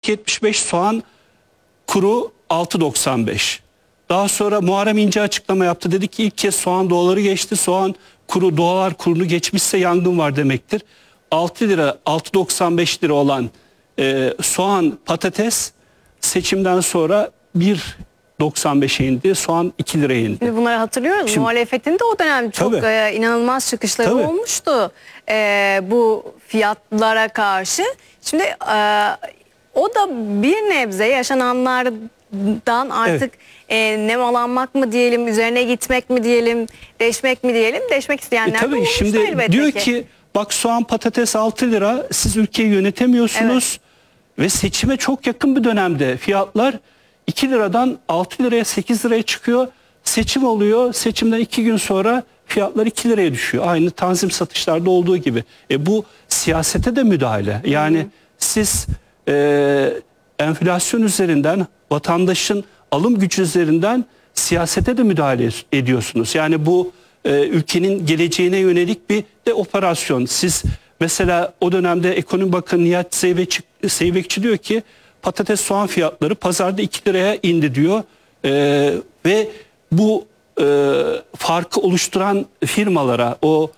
4.75, soğan kuru 6.95. Daha sonra Muharrem İnce açıklama yaptı. Dedi ki ilk kez soğan doları geçti. Soğan kuru, dolar kurunu geçmişse yangın var demektir. 6 lira, 6.95 lira olan soğan, patates seçimden sonra 1.95'e indi. Soğan 2 liraya indi. Şimdi bunları hatırlıyoruz. Şimdi, muhalefetin de o dönem çok inanılmaz çıkışları olmuştu bu fiyatlara karşı. Şimdi o da bir nebze yaşananlardan artık nemalanmak mı diyelim, üzerine gitmek mi diyelim, deşmek mi diyelim, deşmek isteyenler de olmuştu şimdi elbette diyor ki bak soğan, patates 6 lira, siz ülkeyi yönetemiyorsunuz ve seçime çok yakın bir dönemde fiyatlar 2 liradan 6 liraya, 8 liraya çıkıyor. Seçim oluyor, seçimden 2 gün sonra fiyatlar 2 liraya düşüyor. Aynı tanzim satışlarda olduğu gibi. Bu siyasete de müdahale. Yani siz enflasyon üzerinden, vatandaşın alım gücü üzerinden siyasete de müdahale ediyorsunuz. Yani bu ülkenin geleceğine yönelik bir de operasyon. Siz mesela o dönemde Ekonomi Bakanı Nihat Zeybekçi diyor ki patates, soğan fiyatları pazarda 2 liraya indi diyor. Ve bu farkı oluşturan firmalara, o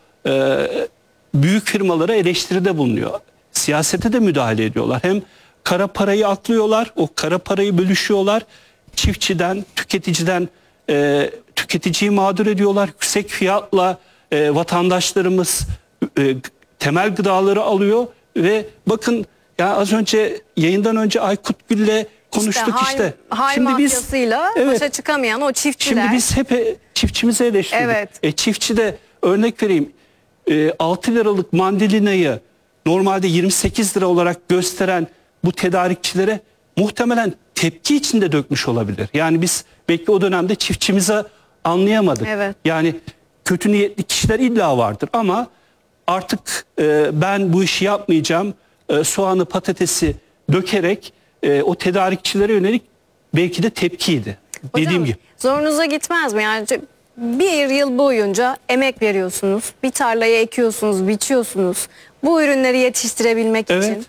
büyük firmalara eleştiride bulunuyor. Siyasete de müdahale ediyorlar. Hem kara parayı aklıyorlar, o kara parayı bölüşüyorlar. Çiftçiden, tüketiciden tüketiciyi mağdur ediyorlar. Yüksek fiyatla vatandaşlarımız temel gıdaları alıyor ve bakın ya az önce yayından önce Aykut Gül'le konuştuk işte. Hal Şimdi mafyasıyla başa çıkamayan o çiftçiler. Şimdi biz hep çiftçimize eleştirdik. Çiftçi de örnek vereyim 6 liralık mandalinayı normalde 28 lira olarak gösteren bu tedarikçilere muhtemelen tepki içinde dökmüş olabilir. Yani biz belki o dönemde çiftçimize anlayamadık. Yani kötü niyetli kişiler illa vardır ama artık ben bu işi yapmayacağım, soğanı, patatesi dökerek o tedarikçilere yönelik belki de tepkiydi. Hocam, dediğim gibi. Zorunuza gitmez mi? Yani bir yıl boyunca emek veriyorsunuz, bir tarlayı ekiyorsunuz, biçiyorsunuz bu ürünleri yetiştirebilmek için.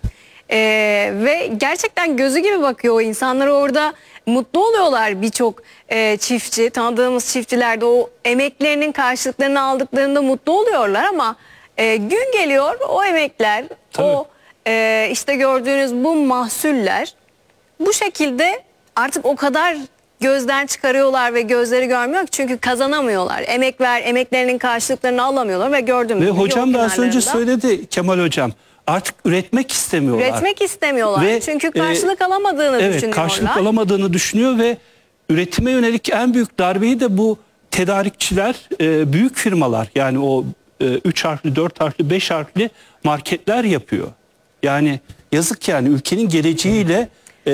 Ve gerçekten gözü gibi bakıyor o insanlar, orada mutlu oluyorlar birçok çiftçi, tanıdığımız çiftçiler de o emeklerinin karşılıklarını aldıklarında mutlu oluyorlar ama gün geliyor o emekler, o işte gördüğünüz bu mahsuller bu şekilde artık o kadar gözden çıkarıyorlar ve gözleri görmüyor ki çünkü kazanamıyorlar. Emeklerinin karşılıklarını alamıyorlar ve gördüğümüz gibi hocam da az önce söyledi Kemal hocam. Artık üretmek istemiyorlar. Üretmek istemiyorlar. Ve, çünkü karşılık alamadığını düşünüyorlar. Karşılık alamadığını düşünüyor ve üretime yönelik en büyük darbeyi de bu tedarikçiler, büyük firmalar yani o 3 harfli, 4 harfli, 5 harfli marketler yapıyor. Yani yazık yani ülkenin geleceğiyle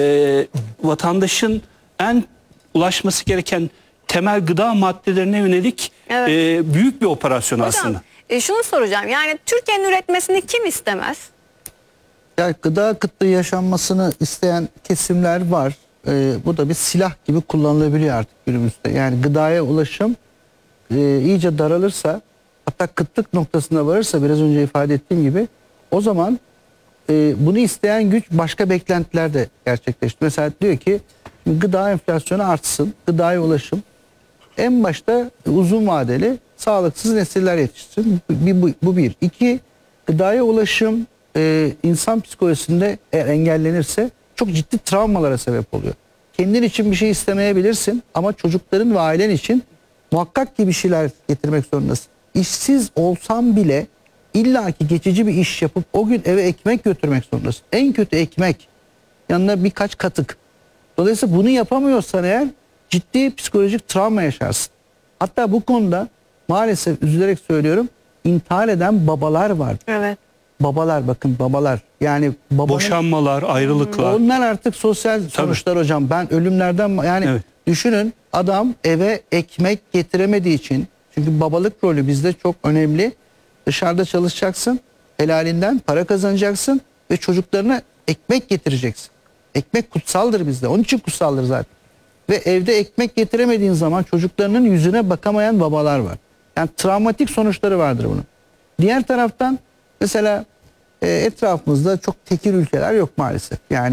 vatandaşın en ulaşması gereken temel gıda maddelerine yönelik büyük bir operasyon hocam, aslında. Şunu soracağım, yani Türkiye'nin üretmesini kim istemez? Yani gıda kıtlığı yaşanmasını isteyen kesimler var. Bu da bir silah gibi kullanılabiliyor artık günümüzde. Yani gıdaya ulaşım iyice daralırsa, hatta kıtlık noktasına varırsa biraz önce ifade ettiğim gibi o zaman bunu isteyen güç başka beklentiler de gerçekleşti. Mesela diyor ki gıda enflasyonu artsın, gıdaya ulaşım en başta uzun vadeli sağlıksız nesiller yetişsin. Bu bir. İki, gıdaya ulaşım insan psikolojisinde eğer engellenirse çok ciddi travmalara sebep oluyor. Kendin için bir şey istemeyebilirsin ama çocukların ve ailen için muhakkak ki bir şeyler getirmek zorundasın. İşsiz olsam bile illaki geçici bir iş yapıp o gün eve ekmek götürmek zorundasın. En kötü ekmek, yanına birkaç katık. Dolayısıyla bunu yapamıyorsan eğer ciddi psikolojik travma yaşarsın. Hatta bu konuda maalesef üzülerek söylüyorum intihar eden babalar var. Babalar, bakın babalar. Yani boşanmalar, ayrılıklar. Onlar artık sosyal sonuçlar hocam. Ben ölümlerden yani düşünün adam eve ekmek getiremediği için, çünkü babalık rolü bizde çok önemli. Dışarıda çalışacaksın, helalinden para kazanacaksın ve çocuklarına ekmek getireceksin. Ekmek kutsaldır bizde. Onun için kutsaldır zaten. Ve evde ekmek getiremediğin zaman çocuklarının yüzüne bakamayan babalar var. Yani travmatik sonuçları vardır bunun. Diğer taraftan mesela etrafımızda çok tekil ülkeler yok maalesef. Yani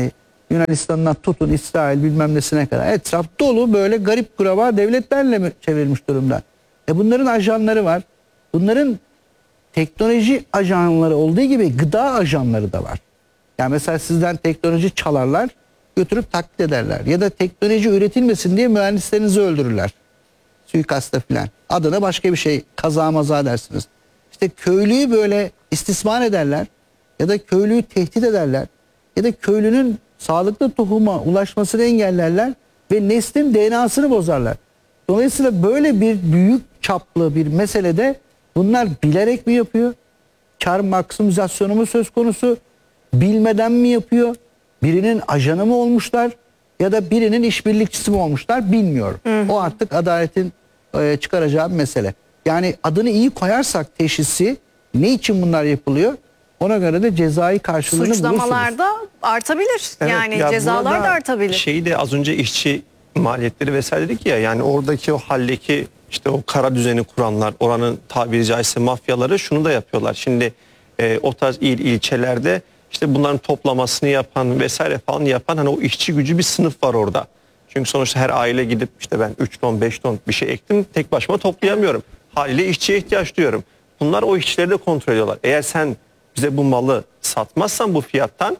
Yunanistan'dan tutun İsrail bilmem nesine kadar etraf dolu böyle garip kuraba devletlerle mi çevirmiş durumda. Bunların ajanları var. Bunların teknoloji ajanları olduğu gibi gıda ajanları da var. Yani mesela sizden teknoloji çalarlar, götürüp taklit ederler. Ya da teknoloji üretilmesin diye mühendislerinizi öldürürler. Suikasta filan. Adına başka bir şey, kaza maza dersiniz. İşte köylüyü böyle istismar ederler. Ya da köylüyü tehdit ederler. Ya da köylünün sağlıklı tohuma ulaşmasını engellerler. Ve neslin DNA'sını bozarlar. Dolayısıyla böyle bir büyük çaplı bir meselede bunlar bilerek mi yapıyor? Kar maksimizasyonu mu söz konusu? Bilmeden mi yapıyor? Birinin ajanı mı olmuşlar? Ya da birinin işbirlikçisi mi olmuşlar? Bilmiyorum. O artık adaletin çıkaracağı bir mesele. Yani adını iyi koyarsak teşhisi, ne için bunlar yapılıyor? Ona göre de cezai karşılığını bulursunuz. Suçlamalar da artabilir. Evet, Yani ya cezalar burada da artabilir. Şeyi de az önce işçi maliyetleri vesaire dedik ya, yani oradaki o haldeki işte o kara düzeni kuranlar, oranın tabiri caizse mafyaları şunu da yapıyorlar. Şimdi o tarz ilçelerde işte bunların toplamasını yapan vesaire falan yapan hani o işçi gücü bir sınıf var orada. Çünkü sonuçta her aile gidip işte ben 3 ton 5 ton bir şey ektim, tek başıma toplayamıyorum. Haliyle işçiye ihtiyaç duyuyorum. Bunlar o işçileri de kontrol ediyorlar. Eğer sen bize bu malı satmazsan bu fiyattan,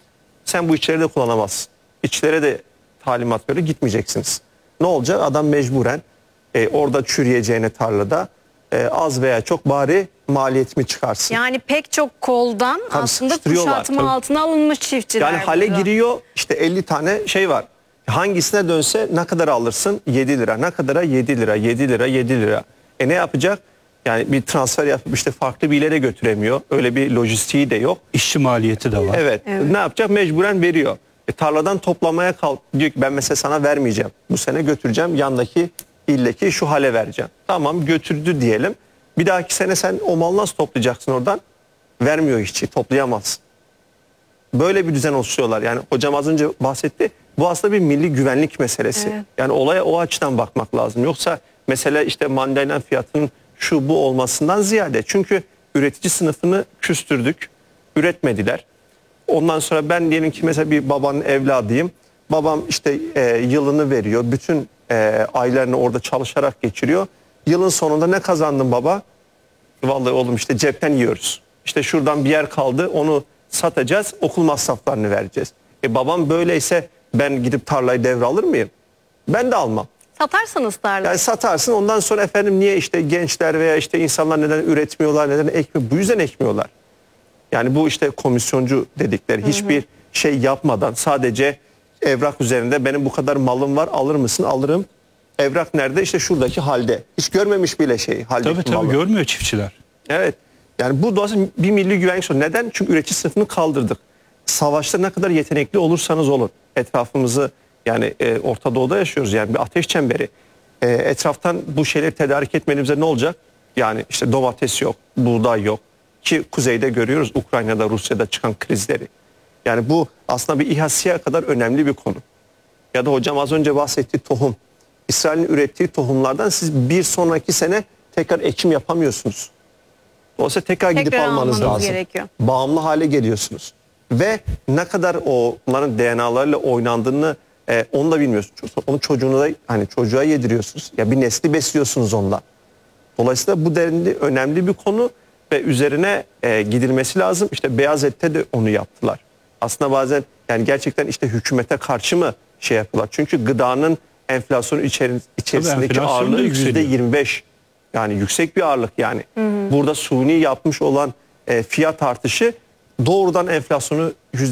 sen bu işçileri de kullanamazsın. İşçilere de talimat böyle gitmeyeceksiniz. Ne olacak? Adam mecburen orada çürüyeceğine tarlada az veya çok bari maliyetimi çıkarsın. Yani pek çok koldan Tabii aslında sıkıştırıyorlar, kuşatma tabii. altına alınmış çiftçiler. Yani hale burada. giriyor, işte 50 tane şey var. Hangisine dönse ne kadar alırsın? 7 lira. Ne kadara? 7 lira, 7 lira, 7 lira. Ne yapacak? Yani bir transfer yapıp işte farklı bir yere götüremiyor. Öyle bir lojistiği de yok. İşçi maliyeti de var. Evet. Ne yapacak? Mecburen veriyor. Tarladan toplamaya kalk. Diyor ki ben mesela sana vermeyeceğim. Bu sene götüreceğim, yandaki ildeki şu hale vereceğim. Tamam, götürdü diyelim. Bir dahaki sene sen o malı nasıl toplayacaksın oradan? Vermiyor işçi, toplayamazsın. Böyle bir düzen oluşturuyorlar. Yani hocam az önce bahsetti. Bu aslında bir milli güvenlik meselesi. Evet. Yani olaya o açıdan bakmak lazım. Yoksa mesela işte mandalina fiyatının şu bu olmasından ziyade. Çünkü üretici sınıfını küstürdük. Üretmediler. Ondan sonra ben diyelim ki mesela bir babanın evladıyım. Babam işte yılını veriyor. Bütün aylarını orada çalışarak geçiriyor. Yılın sonunda ne kazandın baba? Vallahi oğlum işte cepten yiyoruz. İşte şuradan bir yer kaldı, onu satacağız, okul masraflarını vereceğiz. Babam böyleyse ben gidip tarlayı devralır mıyım? Ben de almam. Satarsanız tarlayı. Yani satarsın, ondan sonra efendim niye işte gençler veya işte insanlar neden üretmiyorlar, neden ekmiyor? Bu yüzden ekmiyorlar. Yani bu işte komisyoncu dedikleri hiçbir şey yapmadan sadece evrak üzerinde benim bu kadar malım var, alır mısın? Alırım. Evrak nerede? İşte şuradaki halde. Hiç görmemiş bile şeyi. Haldeki Tabii malı. görmüyor çiftçiler. Evet. Yani bu doğası bir milli güvenlik sorunu. Neden? Çünkü üretici sınıfını kaldırdık. Savaşta ne kadar yetenekli olursanız olun. Etrafımızı yani Orta Doğu'da yaşıyoruz. Yani bir ateş çemberi. Etraftan bu şeyleri tedarik etmenize ne olacak? Yani işte domates yok, buğday yok. Ki kuzeyde görüyoruz Ukrayna'da, Rusya'da çıkan krizleri. Yani bu aslında bir İHA'ya kadar önemli bir konu. Ya da hocam az önce bahsettiği tohum. İsrail'in ürettiği tohumlardan siz bir sonraki sene tekrar ekim yapamıyorsunuz. Dolayısıyla tekrar gidip almanız lazım. Gerekiyor. Bağımlı hale geliyorsunuz. Ve ne kadar onların DNA'larıyla oynandığını onu da bilmiyorsunuz. Onu çocuğuna da hani çocuğa yediriyorsunuz. Ya bir nesli besliyorsunuz ondan. Dolayısıyla bu denli önemli bir konu ve üzerine gidilmesi lazım. İşte Beyaz Et'te de onu yaptılar. Aslında bazen yani gerçekten işte hükümete karşı mı şey yapıyorlar? Çünkü gıdanın enflasyonu içerisindeki enflasyon da ağırlığı yükseliyor. %25. Yani yüksek bir ağırlık yani. Burada suni yapmış olan fiyat artışı doğrudan enflasyonu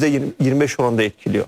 %25 oranında etkiliyor.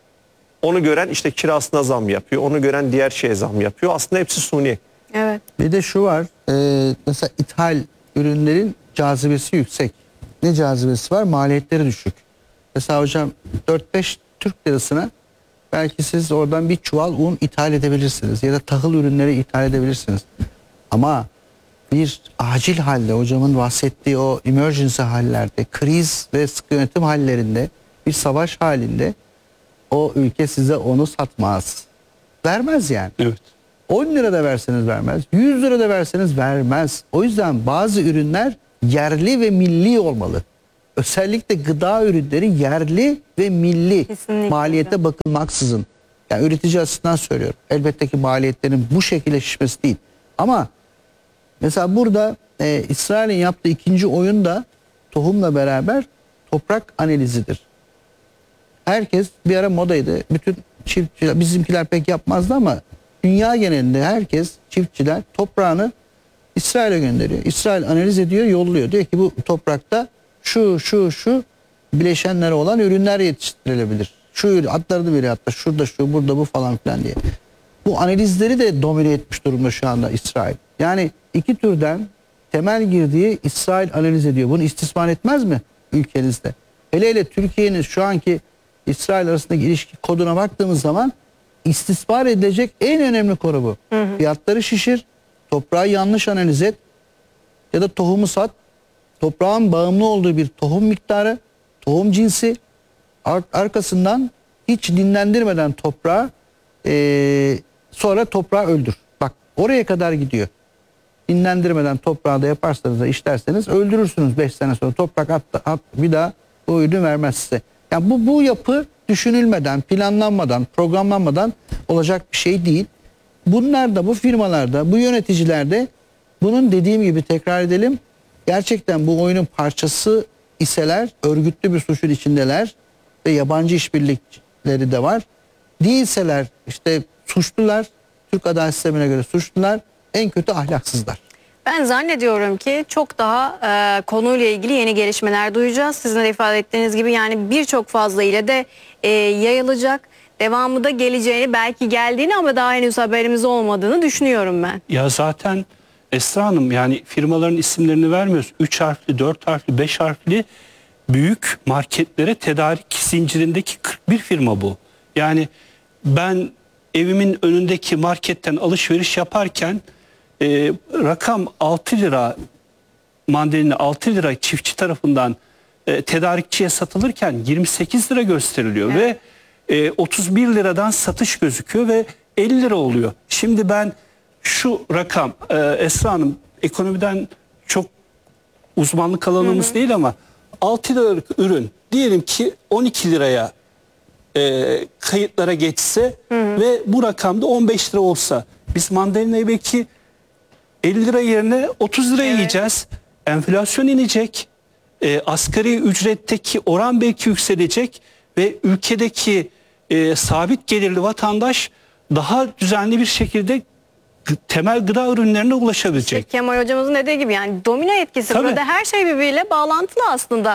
Onu gören işte kirasına zam yapıyor. Onu gören diğer şeye zam yapıyor. Aslında hepsi suni. Evet. Bir de şu var, mesela ithal ürünlerin cazibesi yüksek. Ne cazibesi var? Maliyetleri düşük. Mesela hocam 4-5 Türk lirasına belki siz oradan bir çuval un ithal edebilirsiniz. Ya da tahıl ürünleri ithal edebilirsiniz. Ama bir acil halde, hocamın bahsettiği o emergency hallerde, kriz ve sıkı yönetim hallerinde, bir savaş halinde o ülke size onu satmaz. Vermez yani. Evet. 10 lira da verseniz vermez. 100 lira da verseniz vermez. O yüzden bazı ürünler yerli ve milli olmalı. özellikle gıda ürünleri yerli ve milli Kesinlikle. maliyete bakılmaksızın. Yani üretici açısından söylüyorum. Elbette ki maliyetlerin bu şekilde şişmesi değil. Ama mesela burada İsrail'in yaptığı ikinci oyun da tohumla beraber toprak analizidir. Herkes bir ara modaydı. Bütün çiftçiler, bizimkiler pek yapmazdı ama dünya genelinde herkes, çiftçiler toprağını İsrail'e gönderiyor. İsrail analiz ediyor, yolluyor. Diyor ki bu toprakta şu bileşenleri olan ürünler yetiştirilebilir. Şu adlarını veriyor, hatta şurada şu, burada bu falan filan diye. Bu analizleri de domine etmiş durumda şu anda İsrail. Yani iki türden temel girdiği İsrail analiz ediyor. Bunu istismar etmez mi ülkenizde? Hele hele Türkiye'nin şu anki İsrail arasındaki ilişki koduna baktığımız zaman istismar edilecek en önemli konu bu. Fiyatları şişir, toprağı yanlış analiz et ya da tohumu sat. Toprağın bağımlı olduğu bir tohum miktarı, tohum cinsi, arkasından hiç dinlendirmeden toprağı sonra toprağı öldür. Bak oraya kadar gidiyor. Dinlendirmeden toprağı da yaparsanız da işlerseniz öldürürsünüz 5 sene sonra. Toprak bir daha o ürünü vermez size. Yani bu yapı düşünülmeden, planlanmadan, programlanmadan olacak bir şey değil. Bunlar da, bu firmalarda, bu yöneticiler de bunun, dediğim gibi tekrar edelim, gerçekten bu oyunun parçası iseler, örgütlü bir suçun içindeler ve yabancı işbirlikleri de var. Değilseler işte suçlular, Türk adalet sistemine göre suçlular, en kötü ahlaksızlar. Ben zannediyorum ki çok daha konuyla ilgili yeni gelişmeler duyacağız. Sizin de ifade ettiğiniz gibi yani birçok fazla ile de yayılacak. Devamı da geleceğini, belki geldiğini ama daha henüz haberimiz olmadığını düşünüyorum ben. Ya zaten Esra Hanım, yani firmaların isimlerini vermiyoruz. 3 harfli, 4 harfli, 5 harfli büyük marketlere tedarik zincirindeki 41 firma bu. Yani ben evimin önündeki marketten alışveriş yaparken rakam 6 lira, mandalina 6 lira çiftçi tarafından tedarikçiye satılırken 28 lira gösteriliyor. Evet. Ve 31 liradan satış gözüküyor ve 50 lira oluyor. Şimdi ben şu rakam, Esra Hanım, ekonomiden çok uzmanlık alanımız değil ama 6 liralık ürün diyelim ki 12 liraya kayıtlara geçse ve bu rakamda 15 lira olsa, biz mandalinayı belki 50 lira yerine 30 liraya yiyeceğiz. Enflasyon inecek. Asgari ücretteki oran belki yükselecek ve ülkedeki sabit gelirli vatandaş daha düzenli bir şekilde temel gıda ürünlerine ulaşabilecek. Kemal hocamızın dediği gibi yani domino etkisi. Tabii. Burada her şey birbiriyle bağlantılı aslında.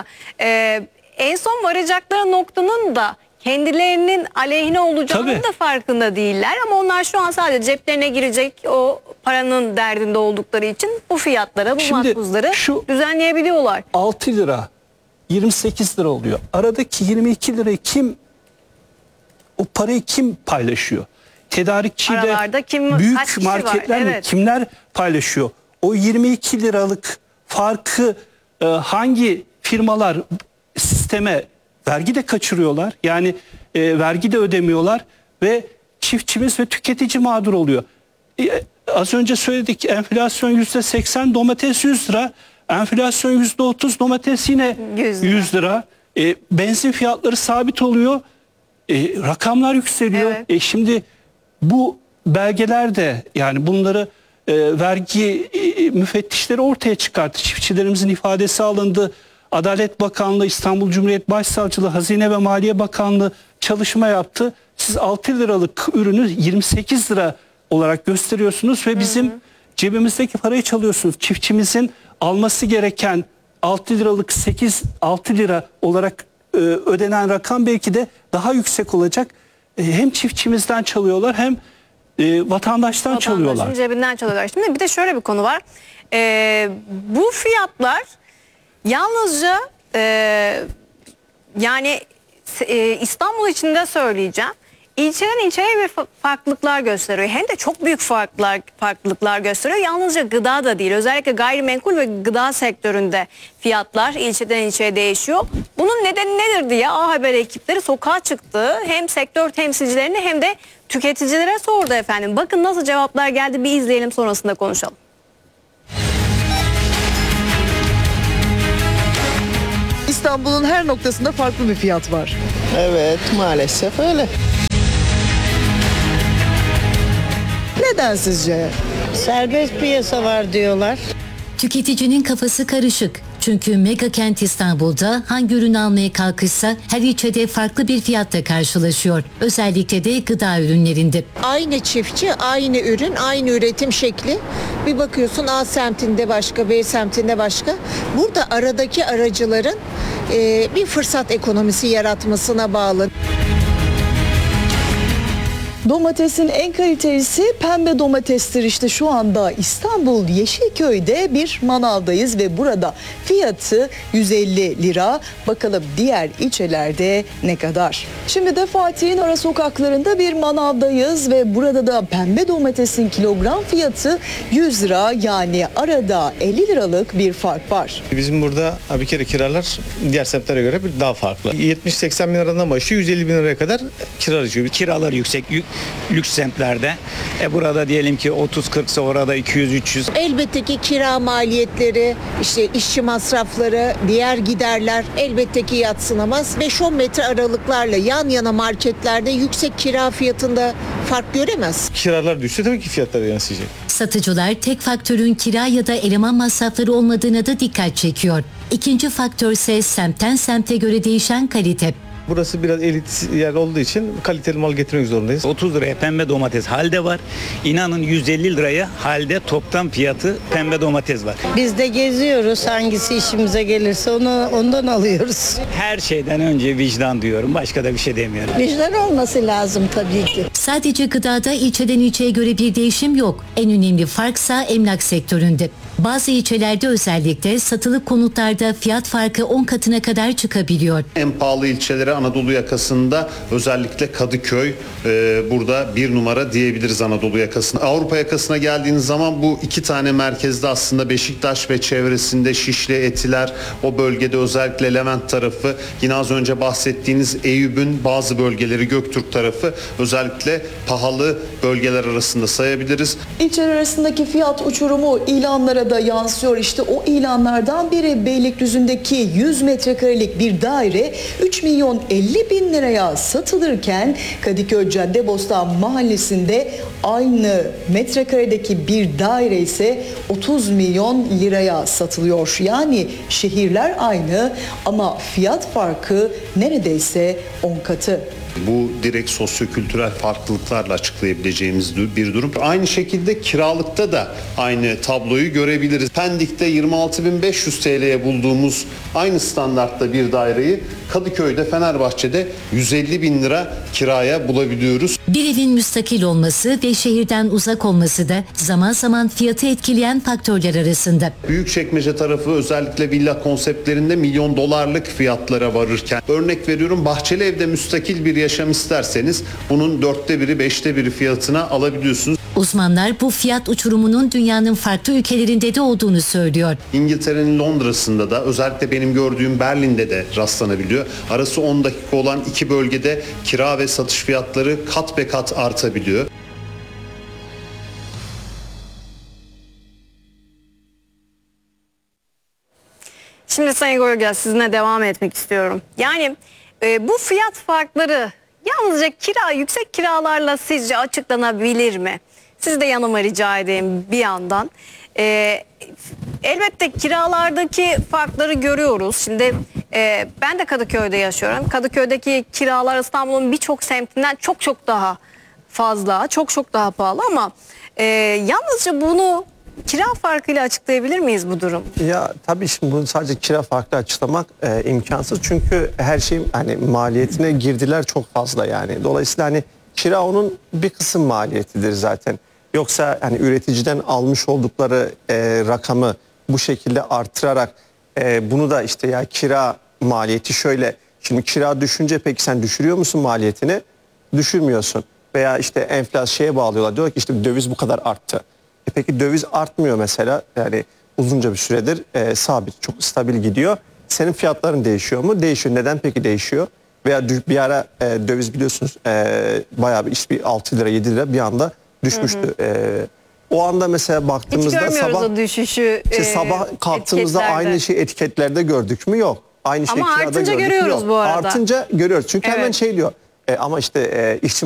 En son varacakları noktanın da kendilerinin aleyhine olacağının Tabii. da farkında değiller. Ama onlar şu an sadece ceplerine girecek o paranın derdinde oldukları için bu fiyatlara, bu Şimdi makbuzları düzenleyebiliyorlar. 6 lira 28 lira oluyor. Aradaki 22 lirayı o parayı kim paylaşıyor? Tedarikçiyle Aralarda kim, kaç büyük kişi marketler var? mi? Evet. Kimler paylaşıyor? O 22 liralık farkı hangi firmalar sisteme vergi de kaçırıyorlar? Yani vergi de ödemiyorlar ve çiftçimiz ve tüketici mağdur oluyor. Az önce söyledik, enflasyon %80, domates 100 lira. Enflasyon %30, domates yine 100 lira. Benzin fiyatları sabit oluyor. Rakamlar yükseliyor. Evet. Şimdi bu belgeler de, yani bunları vergi müfettişleri ortaya çıkarttı. Çiftçilerimizin ifadesi alındı. Adalet Bakanlığı, İstanbul Cumhuriyet Başsavcılığı, Hazine ve Maliye Bakanlığı çalışma yaptı. Siz 6 liralık ürünü 28 lira olarak gösteriyorsunuz ve bizim cebimizdeki parayı çalıyorsunuz. Çiftçimizin alması gereken 6 liralık 6 lira olarak ödenen rakam belki de daha yüksek olacak. Hem çiftçimizden çalıyorlar hem vatandaştan çalıyorlar. Vatandaşın cebinden çalıyorlar. Şimdi bir de şöyle bir konu var. Bu fiyatlar yalnızca yani İstanbul içinde söyleyeceğim. İlçeden ilçeye bir farklılıklar gösteriyor. Hem de çok büyük farklılıklar gösteriyor. Yalnızca gıda da değil. Özellikle gayrimenkul ve gıda sektöründe fiyatlar ilçeden ilçeye değişiyor. Bunun nedeni nedir diye A Haber ekipleri sokağa çıktı. Hem sektör temsilcilerine hem de tüketicilere sordu efendim. Bakın nasıl cevaplar geldi, bir izleyelim, sonrasında konuşalım. İstanbul'un her noktasında farklı bir fiyat var. Evet, maalesef öyle. Neden sizce? Serbest piyasa var diyorlar. Tüketicinin kafası karışık. Çünkü mega kent İstanbul'da hangi ürünü almaya kalkışsa her ilçede farklı bir fiyatla karşılaşıyor. Özellikle de gıda ürünlerinde. Aynı çiftçi, aynı ürün, aynı üretim şekli. Bir bakıyorsun A semtinde başka, B semtinde başka. Burada aradaki aracıların bir fırsat ekonomisi yaratmasına bağlı. Domatesin en kalitelisi pembe domatestir. İşte şu anda İstanbul Yeşilköy'de bir manavdayız ve burada fiyatı 150 lira. Bakalım diğer ilçelerde ne kadar? Şimdi de Fatih'in ara sokaklarında bir manavdayız ve burada da pembe domatesin kilogram fiyatı 100 lira, yani arada 50 liralık bir fark var. Bizim burada bir kere kiralar diğer semtlere göre daha farklı. 70-80 bin liradan başlıyor, 150 bin liraya kadar kira açıyor. Kiralar yüksek, lüks semtlerde. Burada diyelim ki 30-40 ise orada 200-300. Elbette ki kira maliyetleri, işte işçi masrafları, diğer giderler elbette ki yadsınamaz. 5-10 metre aralıklarla yan yana marketlerde yüksek kira fiyatında fark göremez. Kiralar düşse tabii ki fiyatlara yansıyacak. Satıcılar tek faktörün kira ya da eleman masrafları olmadığına da dikkat çekiyor. İkinci faktör ise semtten semte göre değişen kalite. Burası biraz elit yer olduğu için kaliteli mal getirmek zorundayız. 30 liraya pembe domates halde var. İnanın 150 liraya halde toptan fiyatı pembe domates var. Biz de geziyoruz, hangisi işimize gelirse ondan alıyoruz. Her şeyden önce vicdan diyorum. Başka da bir şey demiyorum. Vicdan olması lazım tabii ki. Sadece gıdada ilçeden ilçeye göre bir değişim yok. En önemli farksa emlak sektöründe. Bazı ilçelerde özellikle satılık konutlarda fiyat farkı 10 katına kadar çıkabiliyor. En pahalı ilçeleri Anadolu yakasında özellikle Kadıköy burada bir numara diyebiliriz Anadolu yakasında. Avrupa yakasına geldiğiniz zaman bu iki tane merkezde aslında Beşiktaş ve çevresinde Şişli, Etiler, o bölgede özellikle Levent tarafı, yine az önce bahsettiğiniz Eyüp'ün bazı bölgeleri, Göktürk tarafı özellikle pahalı bölgeler arasında sayabiliriz. İlçeler arasındaki fiyat uçurumu ilanlara da yansıyor. İşte o ilanlardan biri Beylikdüzü'ndeki 100 metrekarelik bir daire 3 milyon 50 bin liraya satılırken Kadıköy Caddebostan mahallesinde aynı metrekaredeki bir daire ise 30 milyon liraya satılıyor. Yani şehirler aynı ama fiyat farkı neredeyse 10 katı. Bu direkt sosyokültürel farklılıklarla açıklayabileceğimiz bir durum. Aynı şekilde kiralıkta da aynı tabloyu görebiliriz. Pendik'te 26.500 TL'ye bulduğumuz aynı standartta bir daireyi Kadıköy'de, Fenerbahçe'de 150 bin lira kiraya bulabiliyoruz. Bir evin müstakil olması ve şehirden uzak olması da zaman zaman fiyatı etkileyen faktörler arasında. Büyükçekmece tarafı özellikle villa konseptlerinde milyon dolarlık fiyatlara varırken, örnek veriyorum, bahçeli evde müstakil bir yaşam isterseniz bunun 1/4, 5'te 1 fiyatına alabiliyorsunuz. Uzmanlar bu fiyat uçurumunun dünyanın farklı ülkelerinde de olduğunu söylüyor. İngiltere'nin Londra'sında da, özellikle benim gördüğüm Berlin'de de rastlanabiliyor. Arası 10 dakika olan iki bölgede kira ve satış fiyatları kat be kat artabiliyor. Şimdi Sayın Görgel, sizinle devam etmek istiyorum. Yani bu fiyat farkları yalnızca yüksek kiralarla sizce açıklanabilir mi? Siz de yanıma rica edeyim bir yandan. Elbette kiralardaki farkları görüyoruz. Şimdi ben de Kadıköy'de yaşıyorum. Kadıköy'deki kiralar İstanbul'un birçok semtinden çok daha fazla, çok daha pahalı ama yalnızca bunu kira farkıyla açıklayabilir miyiz bu durum? Ya tabii şimdi bunu sadece kira farklı açıklamak imkansız. Çünkü her şey hani maliyetine girdiler çok fazla yani. Dolayısıyla hani kira onun bir kısım maliyetidir zaten. Yoksa hani üreticiden almış oldukları rakamı bu şekilde artırarak bunu da işte ya kira maliyeti şöyle. Şimdi kira düşünce peki sen düşürüyor musun maliyetini? Düşürmüyorsun. Veya işte enflasyona bağlıyorlar. Diyorlar ki işte döviz bu kadar arttı. Peki döviz artmıyor mesela, yani uzunca bir süredir sabit, çok stabil gidiyor. Senin fiyatların değişiyor mu? Değişiyor. Neden peki değişiyor? Veya bir ara döviz biliyorsunuz bayağı bir 6 lira 7 lira bir anda düşmüştü. O anda mesela baktığımızda Hiç görmüyoruz o düşüşü. sabah kalktığımızda etiketlerde. aynı şey etiketlerde gördük mü? Yok. aynı şey Ama kirada artınca gördük. görüyoruz Yok, bu arada. Artınca görüyoruz. Çünkü hemen Evet. şey diyor. Ama işte işçi